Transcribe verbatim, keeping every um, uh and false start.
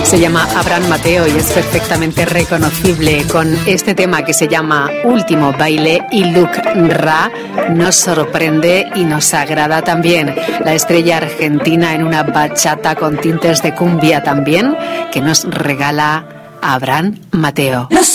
Se llama Abraham Mateo y es perfectamente reconocible con este tema que se llama Último Baile, y Luke Ra nos sorprende y nos agrada también. La estrella argentina en una bachata con tintes de cumbia también, que nos regala Abraham Mateo. Los